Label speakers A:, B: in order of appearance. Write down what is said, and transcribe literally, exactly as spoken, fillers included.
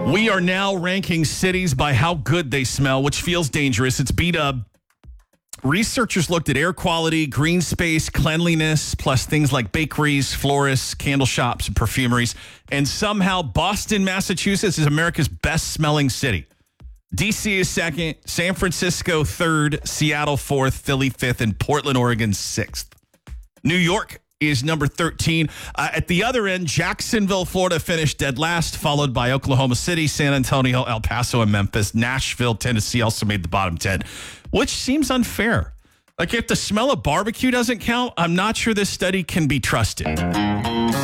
A: We are now ranking cities by how good they smell, which feels dangerous. It's B-Dub. Researchers looked at air quality, green space, cleanliness, plus things like bakeries, florists, candle shops, and perfumeries. And somehow Boston, Massachusetts is America's best smelling city. D C is second, San Francisco third, Seattle fourth, Philly fifth, and Portland, Oregon sixth. New York is number thirteen. Uh, at the other end, Jacksonville, Florida finished dead last, followed by Oklahoma City, San Antonio, El Paso, and Memphis. Nashville, Tennessee also made the bottom ten, which seems unfair. Like if the smell of barbecue doesn't count, I'm not sure this study can be trusted.